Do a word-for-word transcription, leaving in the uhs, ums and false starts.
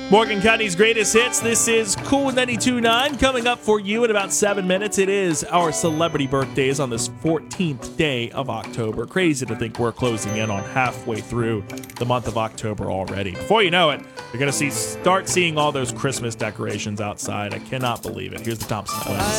Morgan County's greatest hits. This is Cool ninety-two point nine coming up for you in about seven minutes. It is our celebrity birthdays on this fourteenth day of October. Crazy to think we're closing in on halfway through the month of October already. Before you know it, you're going to see start seeing all those Christmas decorations outside. I cannot believe it. Here's the Thompson Twins.